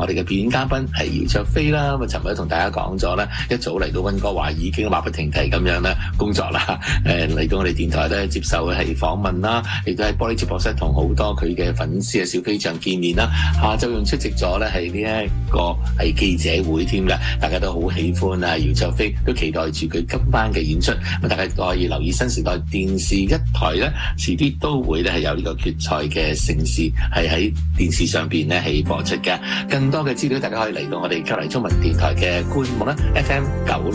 我哋嘅表演嘉賓係姚焯菲啦。咁啊，尋日同大家講咗咧，一早嚟到溫哥華已經馬不停蹄咁樣咧工作啦。嚟到我哋電台咧接受係訪問啦，亦都喺玻璃接駁室同好多佢嘅粉絲啊小飛象見面啦。下晝仲出席咗咧係呢一個係記者會添嘅，大家都好喜歡啊姚焯菲，都期待住佢今晚嘅演出。咁大家都可以留意新時代電視一台咧，遲啲都會咧係有呢個決賽嘅盛事係喺電視上邊咧係播出嘅。更多嘅資料大家可以嚟到我哋隔離中文電台嘅官網啦 FM 96。